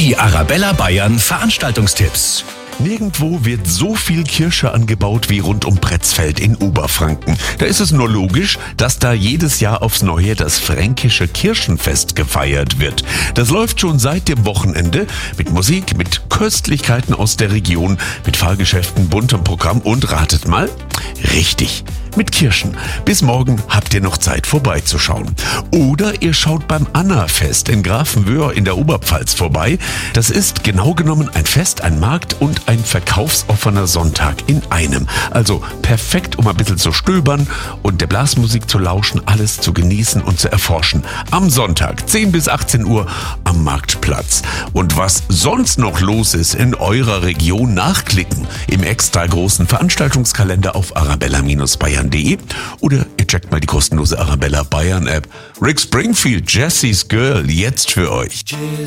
Die Arabella Bayern Veranstaltungstipps. Nirgendwo wird so viel Kirsche angebaut wie rund um Pretzfeld in Oberfranken. Da ist es nur logisch, dass da jedes Jahr aufs Neue das fränkische Kirschenfest gefeiert wird. Das läuft schon seit dem Wochenende mit Musik, mit Köstlichkeiten aus der Region, mit Fahrgeschäften, buntem Programm und ratet mal, richtig, mit Kirschen. Bis morgen habt ihr noch Zeit vorbeizuschauen. Oder ihr schaut beim Anna-Fest in Grafenwöhr in der Oberpfalz vorbei. Das ist genau genommen ein Fest, ein Markt und ein verkaufsoffener Sonntag in einem. Also perfekt, um ein bisschen zu stöbern und der Blasmusik zu lauschen, alles zu genießen und zu erforschen. Am Sonntag, 10 bis 18 Uhr am Marktplatz. Und was sonst noch los ist in eurer Region, nachklicken im extra großen Veranstaltungskalender auf arabella-bayern.de oder ihr checkt mal die kostenlose Arabella Bayern App. Rick Springfield, Jessie's Girl, jetzt für euch.